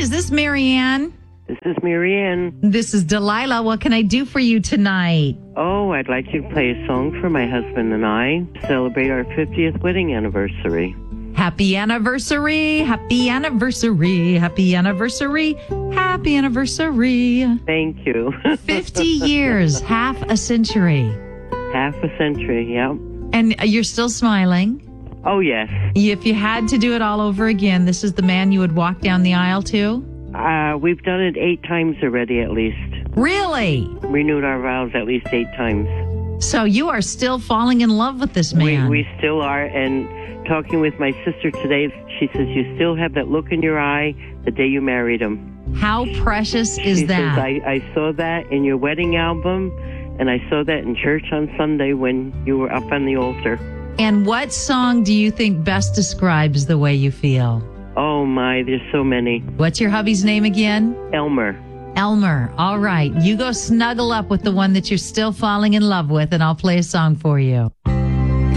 Is this Marianne? This is Marianne. This is Delilah. What can I do for you tonight? Oh, I'd like you to play a song for my husband and I to celebrate our 50th wedding anniversary. Happy anniversary, happy anniversary, happy anniversary, happy anniversary. Thank you. 50 years, half a century. Half a century, yeah. And you're still smiling. Oh, yes. If you had to do it all over again, this is the man you would walk down the aisle to? We've done it 8 times already at least. Really? Renewed our vows at least 8 times. So you are still falling in love with this man. We still are, and talking with my sister today, she says you still have that look in your eye the day you married him. How precious is She that? says, I saw that in your wedding album, and I saw that in church on Sunday when you were up on the altar. And what song do you think best describes the way you feel? Oh, my, there's so many. What's your hubby's name again? Elmer. Elmer. All right. You go snuggle up with the one that you're still falling in love with, and I'll play a song for you.